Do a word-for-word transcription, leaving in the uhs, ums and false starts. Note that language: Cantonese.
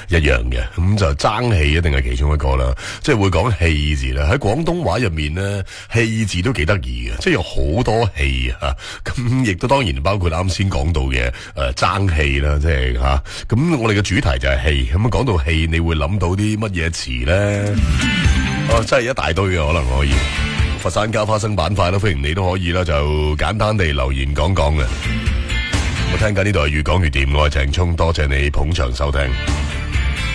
一樣嘅，咁就爭氣一定係其中一個啦。即係會講氣字啦，喺廣東話入面咧，氣字都幾得意嘅，即係有好多氣啊。咁亦都當然包括啱先講到嘅誒爭氣啦，即係吓。咁我哋嘅主題就係氣，咁講到氣，你會諗到啲乜嘢詞咧？哦，真係一大堆嘅，可能可以。佛山加花生板塊啦，歡迎你都可以啦，就簡單地留言講講嘅。我聽緊呢度係越講越掂，我係鄭聰，多謝你捧場收聽。